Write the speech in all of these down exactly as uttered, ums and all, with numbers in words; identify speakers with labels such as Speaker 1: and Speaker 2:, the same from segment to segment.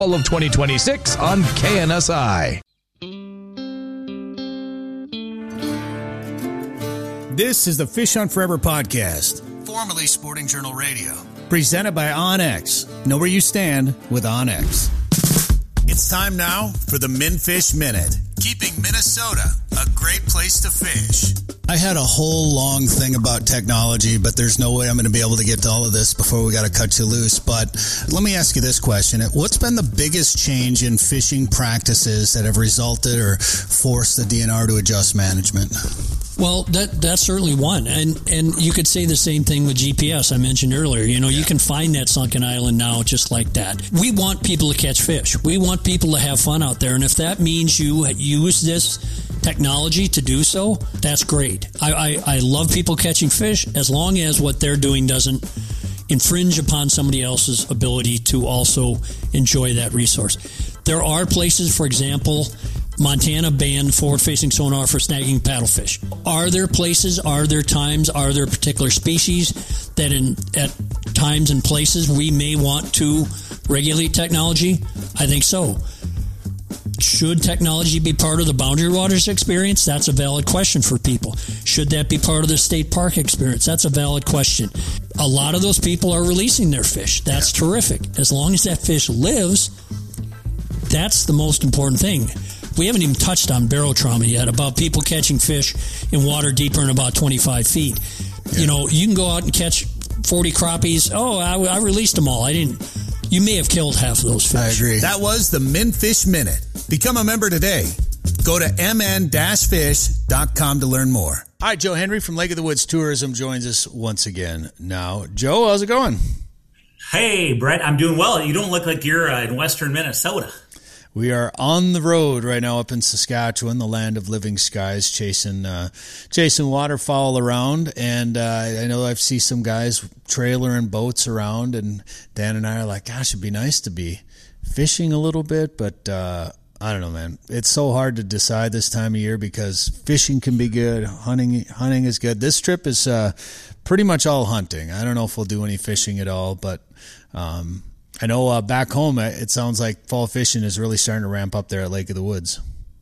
Speaker 1: All of twenty twenty-six on K N S I.
Speaker 2: This is the Fish Hunt Forever podcast, formerly Sporting Journal Radio, presented by OnX. Know where you stand with OnX. It's time now for the MinFish Minute, keeping Minnesota a great place to fish. I had a whole long thing about technology, but there's no way I'm going to be able to get to all of this before we got to cut you loose. But let me ask you this question. What's been the biggest change in fishing practices that have resulted or forced the D N R to adjust management?
Speaker 3: Well, that that's certainly one. And and you could say the same thing with G P S I mentioned earlier. You know, yeah. You can find that sunken island now just like that. We want people to catch fish. We want people to have fun out there. And if that means you use this technology to do so, that's great. I, I, I love people catching fish as long as what they're doing doesn't infringe upon somebody else's ability to also enjoy that resource. There are places, for example, Montana banned forward-facing sonar for snagging paddlefish. Are there places, are there times, are there particular species that in at times and places we may want to regulate technology? I think so. Should technology be part of the Boundary Waters experience? That's a valid question for people. Should that be part of the state park experience? That's a valid question. A lot of those people are releasing their fish. That's yeah. terrific. As long as that fish lives, that's the most important thing. We haven't even touched on barotrauma yet, about people catching fish in water deeper than about twenty-five feet. Yeah. You know, you can go out and catch forty crappies. Oh, I, I released them all. I didn't. You may have killed half of those fish.
Speaker 2: I agree. That was the MinFish Minute. Become a member today. Go to m n dash fish dot com to learn more. All right, Joe Henry from Lake of the Woods Tourism joins us once again. Now, Joe, how's it going?
Speaker 4: Hey, Brett, I'm doing well. You don't look like you're uh, in western Minnesota.
Speaker 2: We are on the road right now up in Saskatchewan, the land of living skies, chasing uh, chasing waterfowl around. And uh, I know I've seen some guys trailering boats around, and Dan and I are like, gosh, it'd be nice to be fishing a little bit. But uh, I don't know, man. It's so hard to decide this time of year because fishing can be good. Hunting hunting is good. This trip is uh, pretty much all hunting. I don't know if we'll do any fishing at all, but um I know uh, back home, it sounds like fall fishing is really starting to ramp up there at Lake of the Woods.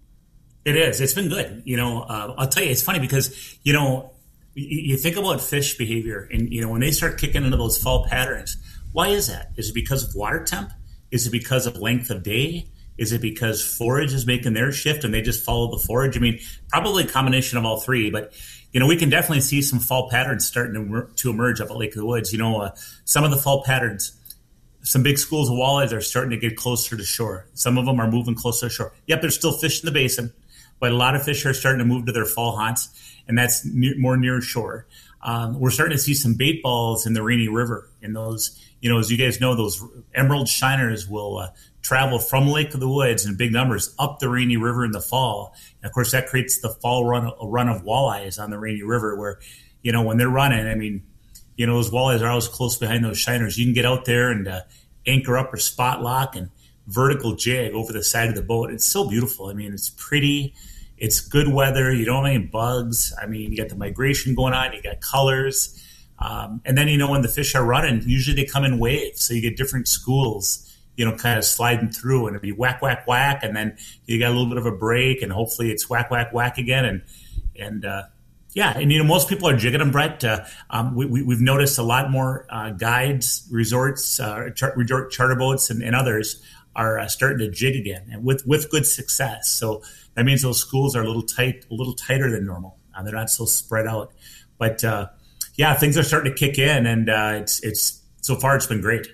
Speaker 4: It is. It's been good. You know, uh, I'll tell you, it's funny because, you know, you, you think about fish behavior and, you know, when they start kicking into those fall patterns, why is that? Is it because of water temp? Is it because of length of day? Is it because forage is making their shift and they just follow the forage? I mean, probably a combination of all three, but, you know, we can definitely see some fall patterns starting to, to emerge up at Lake of the Woods. You know, uh, some of the fall patterns, some big schools of walleyes are starting to get closer to shore. Some of them are moving closer to shore. Yep, there's still fish in the basin, but a lot of fish are starting to move to their fall haunts, and that's near, more near shore. Um, we're starting to see some bait balls in the Rainy River. And those, you know, as you guys know, those emerald shiners will uh, travel from Lake of the Woods in big numbers up the Rainy River in the fall. And, of course, that creates the fall run, a run of walleyes on the Rainy River where, you know, when they're running, I mean, you know, those walleyes are always close behind those shiners. You can get out there and uh, anchor up or spot lock and vertical jig over the side of the boat. It's so beautiful. I mean, it's pretty. It's good weather. You don't have any bugs. I mean, you got the migration going on. You got colors. Um, and then, you know, when the fish are running, usually they come in waves. So you get different schools, you know, kind of sliding through. And it'll be whack, whack, whack. And then you got a little bit of a break. And hopefully it's whack, whack, whack again. And, and, uh, Yeah, and, you know, most people are jigging them, Brett. Uh, um, we, we, we've noticed a lot more uh, guides, resorts, uh, char- resort charter boats, and, and others are uh, starting to jig again, and with, with good success. So that means those schools are a little tight, a little tighter than normal. Uh, they're not so spread out. But, uh, yeah, things are starting to kick in, and uh, it's it's so far it's been great.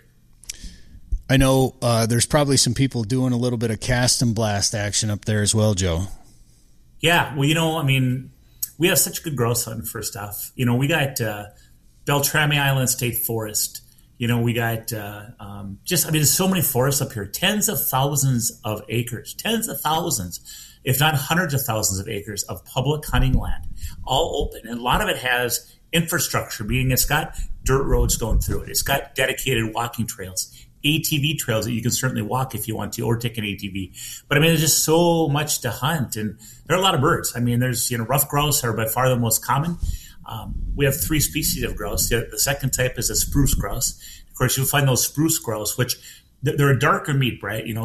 Speaker 2: I know uh, there's probably some people doing a little bit of cast and blast action up there as well, Joe.
Speaker 4: Yeah, well, you know, I mean, we have such good grouse hunting, first off. You know, we got uh, Beltrami Island State Forest. You know, we got uh, um, just, I mean, there's so many forests up here. Tens of thousands of acres. Tens of thousands, if not hundreds of thousands of acres of public hunting land. All open. And a lot of it has infrastructure, meaning it's got dirt roads going through it. It's got dedicated walking trails. A T V trails that you can certainly walk if you want to, or take an A T V. But I mean, there's just so much to hunt, and there are a lot of birds. I mean, there's, you know, rough grouse are by far the most common. Um, we have three species of grouse. The, the second type is a spruce grouse. Of course, you'll find those spruce grouse, which they're a darker meat, right? You know,